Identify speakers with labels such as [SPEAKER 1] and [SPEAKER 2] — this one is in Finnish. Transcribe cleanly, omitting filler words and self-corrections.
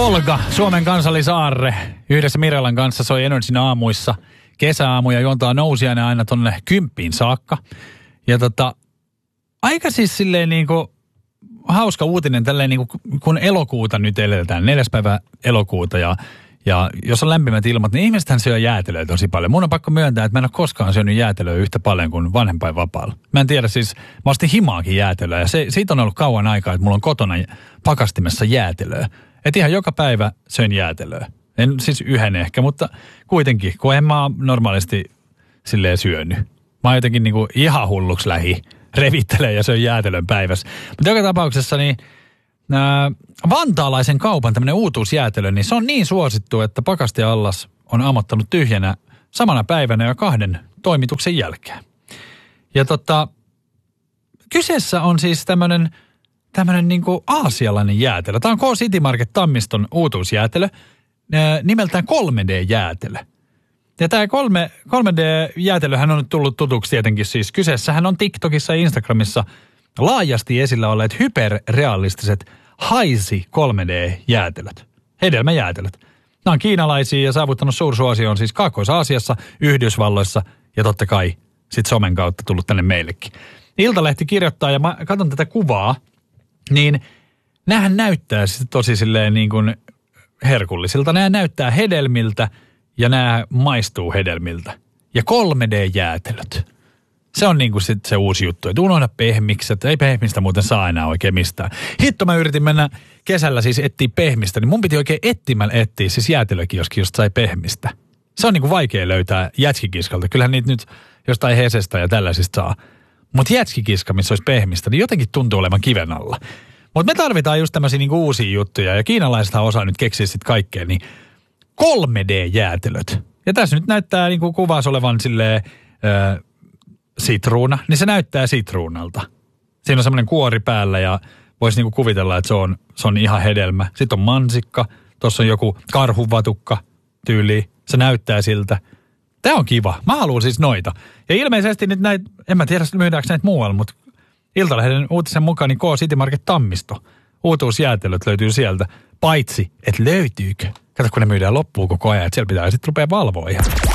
[SPEAKER 1] Olga, Suomen kansallisaarre, yhdessä Mirelan kanssa soi Energyn aamuissa. Kesäaamuja juontaa nousiainen aina tonne 10 saakka. Ja aika siis silleen niinku hauska uutinen tälleen niinku, kun elokuuta nyt eletään, 4. päivä elokuuta ja jos on lämpimät ilmat, niin ihmisethän syö jäätelöä tosi paljon. Mun on pakko myöntää, että mä en ole koskaan syönyt jäätelöä yhtä paljon kuin vanhempainvapaalla. Mä en tiedä siis, mä ostin himaakin jäätelöä ja siitä on ollut kauan aikaa, että mulla on kotona pakastimessa jäätelöä. Et ihan joka päivä söin jäätelöä. En siis yhden ehkä, mutta kuitenkin, kun en mä normaalisti silleen syönyt. Mä oon jotenkin niinku ihan hulluksi revittelee ja söin jäätelön päivässä. Mutta joka tapauksessa niin vantaalaisen kaupan tämmöinen uutuusjäätelö, niin se on niin suosittu, että pakastiallas on ammottanut tyhjänä samana päivänä ja 2 toimituksen jälkeen. Ja kyseessä on siis tämmöinen niinku aasialainen jäätelö. Tämä on K-City Market Tammiston uutuusjäätelö, nimeltään 3D-jäätelö. Ja tämä 3D-jäätelöhän on nyt tullut tutuksi tietenkin siis. Kyseessähän on TikTokissa ja Instagramissa laajasti esillä olleet hyperrealistiset haisi 3D-jäätelöt, hedelmäjäätelöt. Nämä on kiinalaisia ja saavuttanut suursuosioon siis Kaakkois-Aasiassa, Yhdysvalloissa ja totta kai sitten somen kautta tullut tänne meillekin. Iltalehti kirjoittaa ja mä katson tätä kuvaa, niin näähän näyttää siis tosi silleen niin kuin herkullisilta. Nämä näyttää hedelmiltä ja nämä maistuu hedelmiltä. Ja 3D-jäätelöt. Se on niinku sit se uusi juttu, että unohda pehmikset. Ei pehmistä muuten saa enää oikein mistään. Hitto mä yritin mennä kesällä siis etsiä pehmistä, niin mun piti oikein etsiä siis jäätelökioski, josta sai pehmistä. Se on niinku vaikea löytää jätskikiskalta. Kyllähän niitä nyt jostain Hesestä ja tällaisista saa. Mutta jätskikiska, missä olisi pehmistä, niin jotenkin tuntuu olevan kiven alla. Mutta me tarvitaan just tämmöisiä niinku uusia juttuja ja kiinalaisethan osaa nyt keksiä sit kaikkea, niin 3D-jäätelöt. Ja tässä nyt näyttää niinku kuvassa olevan silleen sitruuna, niin se näyttää sitruunalta. Siinä on semmoinen kuori päällä ja voisi niinku kuvitella, että se on ihan hedelmä. Sitten on mansikka, tuossa on joku karhuvatukka tyyli, se näyttää siltä. Tämä on kiva. Mä haluan siis noita. Ja ilmeisesti nyt näitä, en mä tiedä myydäänkö näitä muualla, mutta Iltalehden uutisen mukaan niin K-City Market Tammisto. Uutuusjäätelöt löytyy sieltä, paitsi että löytyykö. Kato, kun ne myydään loppuun koko ajan, että siellä pitää sitten rupea valvoa ihan.